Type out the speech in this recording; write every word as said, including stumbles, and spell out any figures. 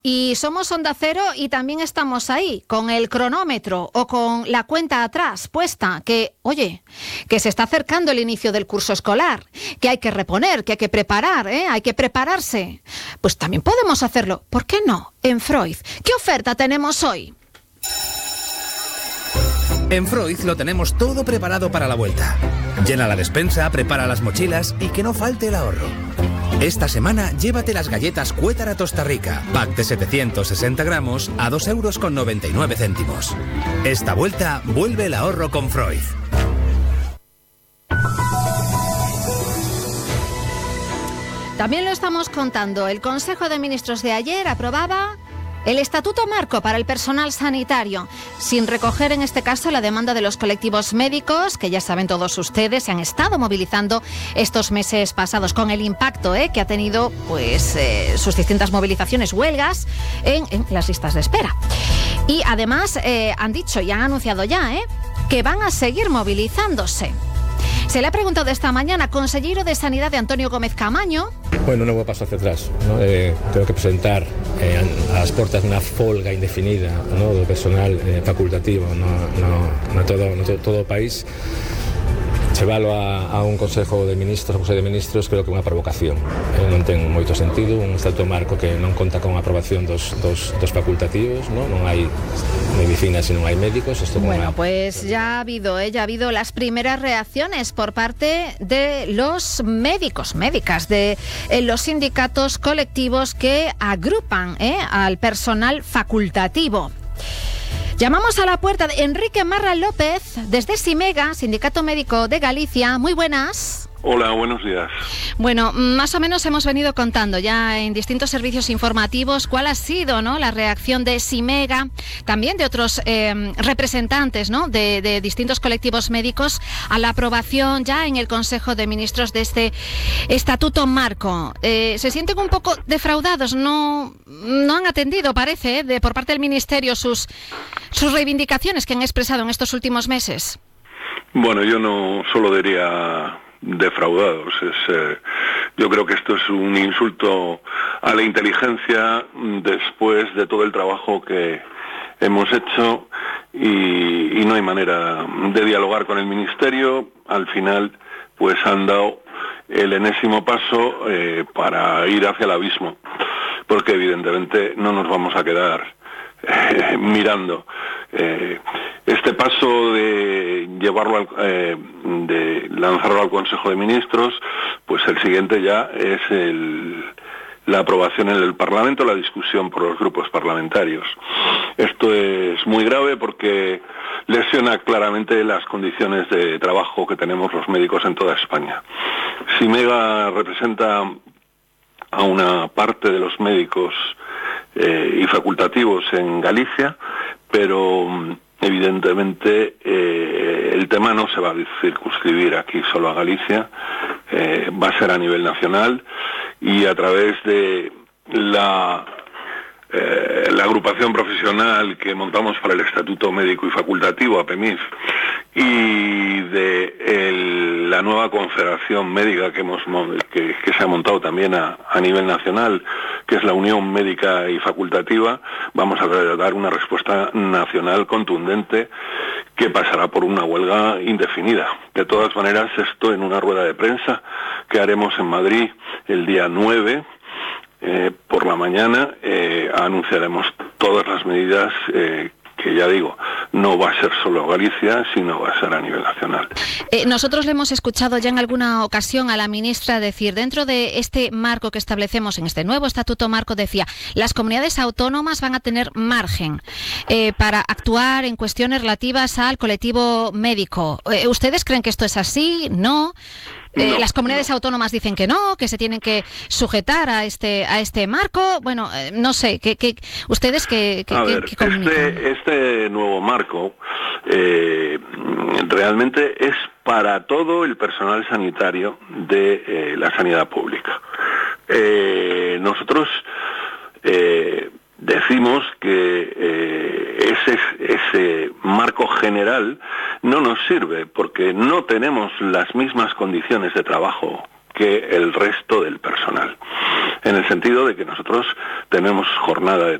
Y somos Onda Cero y también estamos ahí, con el cronómetro o con la cuenta atrás puesta, que, oye, que se está acercando el inicio del curso escolar, que hay que reponer, que hay que preparar, ¿eh? Hay que prepararse. Pues también podemos hacerlo, ¿por qué no? En Freud. ¿Qué oferta tenemos hoy? En Freud lo tenemos todo preparado para la vuelta. Llena la despensa, prepara las mochilas y que no falte el ahorro. Esta semana llévate las galletas Cuétara Tosta Rica, pack de setecientos sesenta gramos a dos euros con noventa y nueve céntimos. Esta vuelta vuelve el ahorro con Freud. También lo estamos contando. El Consejo de Ministros de ayer aprobaba el Estatuto Marco para el personal sanitario, sin recoger en este caso la demanda de los colectivos médicos, que ya saben todos ustedes, se han estado movilizando estos meses pasados con el impacto eh, que ha tenido pues eh, sus distintas movilizaciones, huelgas en, en las listas de espera. Y además eh, han dicho y han anunciado ya eh, que van a seguir movilizándose. Se le ha preguntado esta mañana, consejero de Sanidad de Antonio Gómez Camaño. Bueno, un nuevo paso hacia atrás, ¿no? Eh, tengo que presentar eh, a las puertas una folga indefinida, ¿no? De personal eh, facultativo, no, no, no todo, no todo, todo país. Chevalo a, a un Consejo de Ministros, Consejo de Ministros, creo que é unha provocación. Eh, non ten moito sentido, un Estatuto Marco que non conta con a aprobación dos, dos, dos facultativos, ¿no? Non hai medicina si non hai médicos. Esto bueno, hai... pues ya ha habido, eh, ya ha habido las primeras reacciones por parte de los médicos, médicas, de eh, los sindicatos colectivos que agrupan eh, al personal facultativo. Llamamos a la puerta de Enrique Marra López, desde Simega, Sindicato Médico de Galicia. Muy buenas. Hola, buenos días. Bueno, más o menos hemos venido contando ya en distintos servicios informativos cuál ha sido, ¿no?, la reacción de Simega, también de otros eh, representantes, ¿no?, de, de distintos colectivos médicos a la aprobación ya en el Consejo de Ministros de este Estatuto Marco. Eh, ¿Se sienten un poco defraudados? No, no han atendido, parece, ¿eh?, de, por parte del Ministerio sus, sus reivindicaciones que han expresado en estos últimos meses. Bueno, yo no solo diría defraudados. Es, eh, yo creo que esto es un insulto a la inteligencia después de todo el trabajo que hemos hecho y, y no hay manera de dialogar con el Ministerio. Al final, pues han dado el enésimo paso eh, para ir hacia el abismo, porque evidentemente no nos vamos a quedar eh, mirando. Eh, este paso de llevarlo al, eh, de lanzarlo al Consejo de Ministros, pues el siguiente ya es el, la aprobación en el Parlamento, la discusión por los grupos parlamentarios. Esto es muy grave porque lesiona claramente las condiciones de trabajo que tenemos los médicos en toda España. Simega representa a una parte de los médicos eh, y facultativos en Galicia, pero evidentemente eh, el tema no se va a circunscribir aquí solo a Galicia, eh, va a ser a nivel nacional y a través de la, eh, la agrupación profesional que montamos para el Estatuto Médico y Facultativo, A P M I F, y de el, la nueva confederación médica que, hemos, que, que se ha montado también a, a nivel nacional, que es la Unión Médica y Facultativa, vamos a dar una respuesta nacional contundente que pasará por una huelga indefinida. De todas maneras, esto en una rueda de prensa que haremos en Madrid el día nueve, eh, por la mañana, eh, anunciaremos todas las medidas eh, que ya digo, no va a ser solo Galicia, sino va a ser a nivel nacional. Eh, nosotros le hemos escuchado ya en alguna ocasión a la ministra decir, dentro de este marco que establecemos en este nuevo Estatuto Marco, decía, las comunidades autónomas van a tener margen eh, para actuar en cuestiones relativas al colectivo médico. Eh, ¿Ustedes creen que esto es así? ¿No? Eh, No, las comunidades no. autónomas dicen que no, que se tienen que sujetar a este a este marco. Bueno, eh, no sé, ¿qué, qué, ustedes qué, qué, a qué, ver, qué comunican? este, este nuevo marco eh, realmente es para todo el personal sanitario de eh, la sanidad pública. Eh, nosotros eh, decimos que eh, ese, ese marco general no nos sirve porque no tenemos las mismas condiciones de trabajo que el resto del personal. en el sentido de que nosotros tenemos jornada de